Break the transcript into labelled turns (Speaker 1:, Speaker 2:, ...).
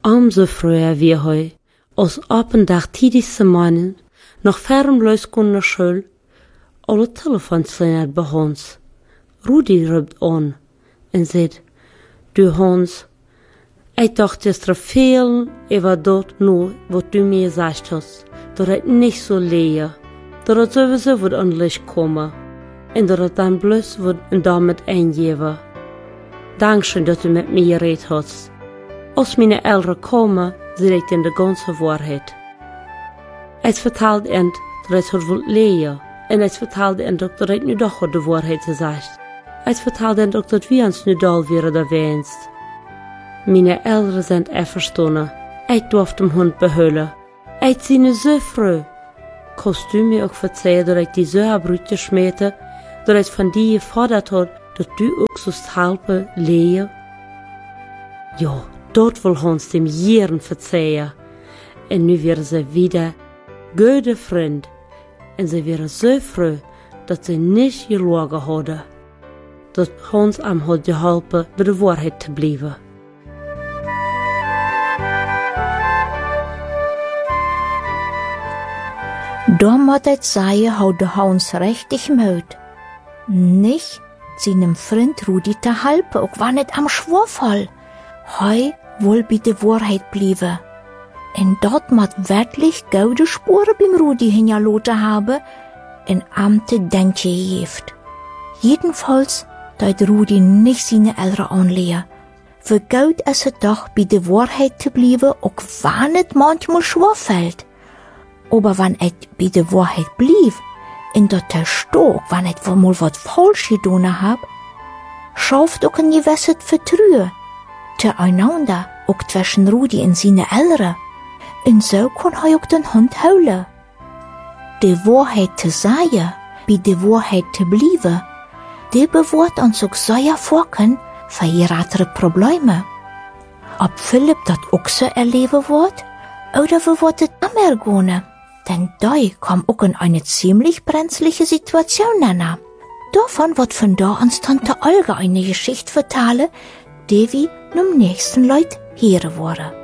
Speaker 1: Umso früher wir heu, aus Abendach tidigste Morgen, noch ferm losgehen nach Schule, alle Telefons sind bei uns. Rudi ruft an und sagt, du Hans, ich dachte, es ist viel über dort nur, was du mir gesagt hast, dass es nicht so leer, dass es sowieso wird endlich kommen und dass es dann bloß wird und damit eingeben. Dankeschön, dass du mit mir geredet hast. Als meine Eltern kommen, sehe ich dann die ganze Wahrheit. Ich vertelde ihnen, dass es wird leer und ich vertelde ihnen, dass ich nu doch die Wahrheit gesagt. Ich vertelde ihnen, dass wir uns nu da wären der Weinst. Meine Eltern sind einverstanden. Ich durfte den Hund behüllen. Ich zie nu so froh. Kannst du mir auch verzeihen, dass ich die so abbrüte schmierte, dass ich von dir gefordert habe, dass du auch so helfen, leer? Ja, dort will Hans dem Jahren verzeihen. Und nu wären sie wieder gute Freunde. Und sie wären so froh, dass sie nicht gelogen hadden. Dass Hans am hat geholfen, bei der Wahrheit zu bleiben.
Speaker 2: Da moet ik zeggen, hou de Hans richtig Mut. Nicht seinem Freund Rudi te helpen, ook wanneer het am Schwurfall. Hij wil bij de Wahrheit blijven. En dat moet wirklich gute Spuren beim Rudi hinterlassen haben, en am te denken heeft. Jedenfalls deut Rudi nicht seine Eltern anlehen. Wie gut ist es doch, bei der Wahrheit zu bleiben, auch wenn es manchmal schwer fällt. Aber wenn ich bei der Wahrheit blieb, in der Stock, wenn ich mal was falsch getan hab, schafft auch ein gewisses Vertrauen zueinander, auch zwischen Rudi und seinen Eltern. Und so kann er auch den Hund holen. Die Wahrheit zu sagen, bei der Wahrheit zu bleiben, die bewahrt uns auch sehr vorken für ihre Probleme. Ob Philipp das auch so erleben wird, oder wie wird es immer gehen? Denn da kam auch in eine ziemlich brenzliche Situation an. Davon wird von da uns Tante Olga eine Geschichte vertellen, die wir dem nächsten Leut hören wollen.